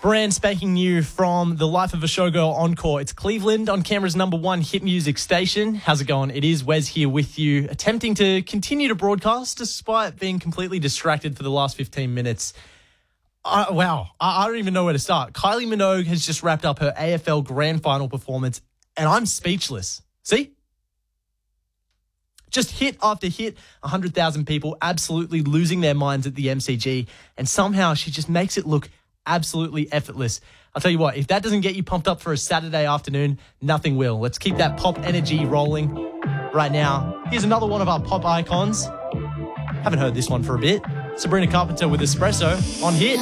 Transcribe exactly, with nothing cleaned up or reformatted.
Brand spanking new from the Life of a Showgirl Encore. It's Cleveland on Canberra's number one hit music station. How's it going? It is Wes here with you, attempting to continue to broadcast despite being completely distracted for the last fifteen minutes. Uh, wow, I, I don't even know where to start. Kylie Minogue has just wrapped up her A F L Grand Final performance, and I'm speechless. See? Just hit after hit, one hundred thousand people absolutely losing their minds at the M C G, and somehow she just makes it look absolutely effortless. I'll tell you what, if that doesn't get you pumped up for a Saturday afternoon, nothing will. Let's keep that pop energy rolling right now. Here's another one of our pop icons. Haven't heard this one for a bit. Sabrina Carpenter with Espresso on Hit.